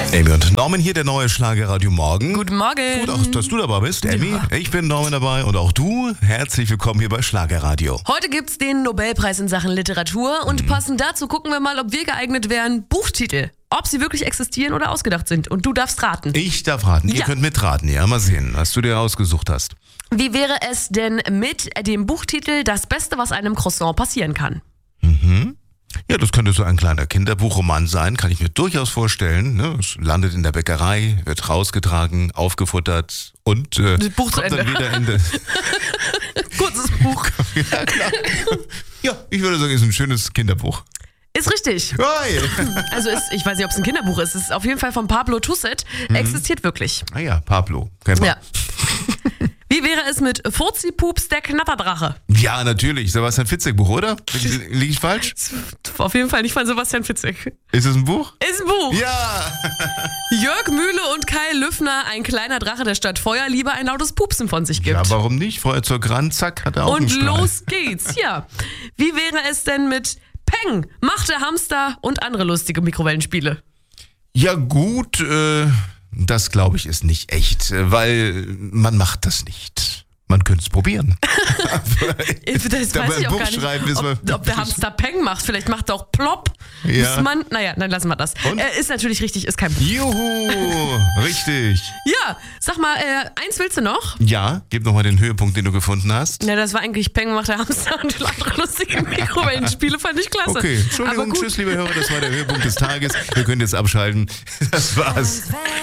Amy und Norman hier, der neue Schlagerradio Morgen. Guten Morgen. Gut, auch, dass du dabei bist, Amy. Ja. Ich bin Norman dabei und auch du. Herzlich willkommen hier bei Schlagerradio. Heute gibt's den Nobelpreis in Sachen Literatur und passend dazu gucken wir mal, ob wir geeignet wären, Buchtitel, ob sie wirklich existieren oder ausgedacht sind. Und du darfst raten. Ich darf raten. Ihr Ja. könnt mitraten, ja. Mal sehen, was du dir ausgesucht hast. Wie wäre es denn mit dem Buchtitel Das Beste, was einem Croissant passieren kann? Ja, das könnte so ein kleiner Kinderbuchroman sein, kann ich mir durchaus vorstellen. Ne? Es landet in der Bäckerei, wird rausgetragen, aufgefuttert und Buch zu kommt dann Ende. wieder in das... Kurzes Buch. Ja, klar. Ja, ich würde sagen, ist ein schönes Kinderbuch. Ist richtig. Hey. Also ich weiß nicht, ob es ein Kinderbuch ist. Es ist auf jeden Fall von Pablo Tusset. Existiert wirklich. Ah ja, Pablo, kennen wir. Ja. Wie wäre es mit Furzi-Pups, der Knatterdrache? Ja, natürlich. Sebastian Fitzek Buch, oder? Liege ich falsch? Auf jeden Fall nicht von Sebastian Fitzek. Ist es ein Buch? Ist ein Buch. Ja! Jörg Mühle und Kai Lüffner, ein kleiner Drache, der statt Feuer lieber ein lautes Pupsen von sich gibt. Ja, warum nicht? Feuerzeug ran, zack, hat er auch einen Und Strahl. los geht's, ja. Wie wäre es denn mit Peng, Macht der Hamster und andere lustige Mikrowellenspiele? Ja gut, das glaube ich ist nicht echt, weil man macht das nicht. Man könnte es probieren. Das Da weiß beim ich auch Buch gar nicht, schreiben ist man- ob der Hamster Peng macht. Vielleicht macht er auch Plopp. Ja. Ist man, naja, dann lassen wir das. Und? Ist natürlich richtig, ist kein Buch. Juhu, richtig. Ja, sag mal, eins willst du noch? Ja, gib nochmal den Höhepunkt, den du gefunden hast. Na, das war eigentlich Peng, Macht der Hamster und andere lustige Mikrowellenspiele, fand ich klasse. Okay, Aber Entschuldigung, gut. tschüss, liebe Hörer, das war der Höhepunkt des Tages. Ihr könnt jetzt abschalten. Das war's.